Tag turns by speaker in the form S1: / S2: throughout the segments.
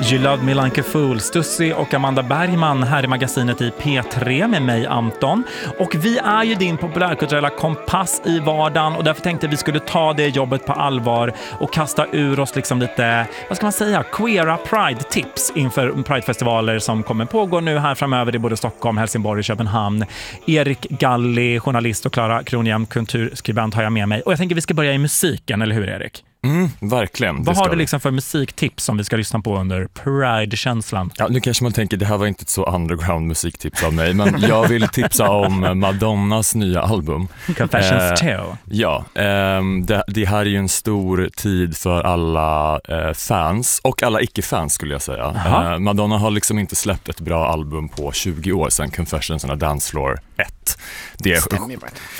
S1: You Love Me Like a Fool, Stussi och Amanda Bergman här i magasinet i P3 med mig Anton. Och vi är ju din populärkulturella kompass i vardagen och därför tänkte vi skulle ta det jobbet på allvar och kasta ur oss liksom lite, vad ska man säga, queera Pride-tips inför Pride-festivaler som kommer pågå nu här framöver i både Stockholm, Helsingborg och Köpenhamn. Erik Galli, journalist och Klara Kronhjem, kulturskribent har jag med mig. Och jag tänker vi ska börja i musiken, eller hur Erik?
S2: Verkligen.
S1: Vad har du liksom för musiktips som vi ska lyssna på under Pride-känslan?
S2: Ja, nu kanske man tänker, det här var inte ett så underground musiktips av mig, men jag vill tipsa om Madonnas nya album.
S1: Confessions 2.
S2: Ja, det här är ju en stor tid för alla fans och alla icke-fans skulle jag säga. Madonna har liksom inte släppt ett bra album på 20 år sedan Confessions on a Dance Floor 1. Det stämmer.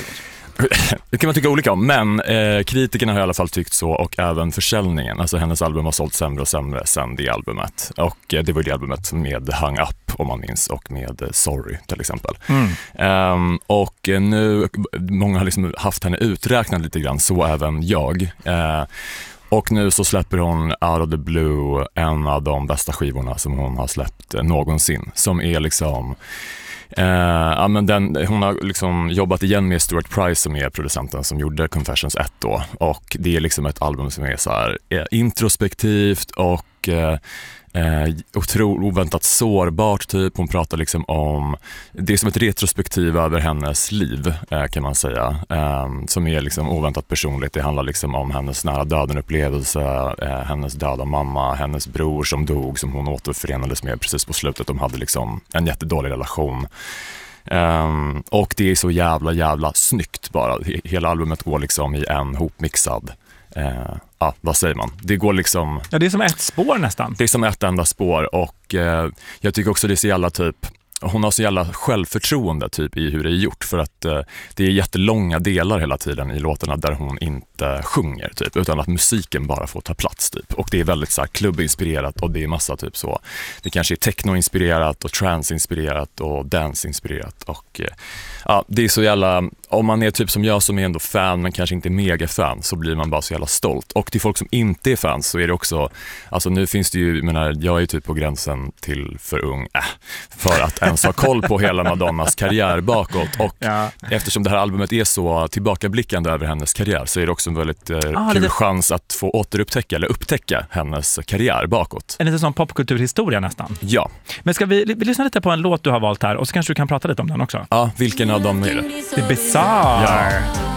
S2: Det kan man tycka olika om, men kritikerna har i alla fall tyckt så och även försäljningen. Alltså hennes album har sålt sämre och sämre sedan det albumet. Och det var det albumet med Hang Up om man minns och med Sorry till exempel. Och nu, många har liksom haft henne uträknad lite grann, så även jag. Och nu så släpper hon Out of the Blue, en av de bästa skivorna som hon har släppt någonsin. Som är liksom... men hon har liksom jobbat igen med Stuart Price som är producenten som gjorde Confessions 1 då, och det är liksom ett album som är så här introspektivt och otroligt oväntat sårbart typ. Hon pratar liksom om, det är som ett retrospektiv över hennes liv kan man säga, som är liksom oväntat personligt. Det handlar liksom om hennes nära döden upplevelse, hennes döda mamma, hennes bror som dog, som hon återförenades med precis på slutet. De hade liksom en jättedålig relation. Och det är så jävla snyggt bara. Hela albumet går liksom i en hopmixad vad säger man? Det går liksom... Ja, det är som ett spår nästan. Det är som ett enda spår och jag tycker också det är så jävla typ... Hon har så jävla självförtroende typ i hur det är gjort, för att det är jättelånga delar hela tiden i låtarna där hon inte sjunger typ, utan att musiken bara får ta plats typ. Och det är väldigt så här klubbinspirerat och det är massa typ så. Det kanske är technoinspirerat och trance-inspirerat och dance-inspirerat och det är så jävla... Om man är typ som jag som är ändå fan men kanske inte mega-fan, så blir man bara så jävla stolt. Och till folk som inte är fans så är det också... Alltså nu finns det ju... Jag är ju typ på gränsen till för ung för att ens ha koll på hela Madonnas karriär bakåt. Och eftersom det här albumet är så tillbakablickande över hennes karriär, så är det också en väldigt kul chans att få återupptäcka eller upptäcka hennes karriär bakåt. En lite sån popkulturhistoria nästan. Ja. Men ska vi lyssna lite på en låt du har valt här och så kanske du kan prata lite om den också? Ja, vilken av dem är det? Det är Bizarre. Ja.